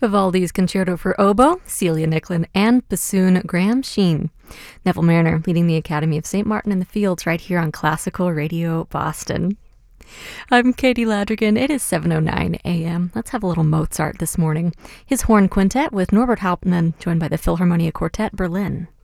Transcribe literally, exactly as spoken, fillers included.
Vivaldi's Concerto for Oboe, Celia Nicklin, and bassoon Graham Sheen. Neville Mariner leading the Academy of Saint Martin in the Fields right here on Classical Radio Boston. I'm Katie Ladrigan. It is seven oh nine a.m. Let's have a little Mozart this morning. His horn quintet with Norbert Hauptmann, joined by the Philharmonia Quartet Berlin.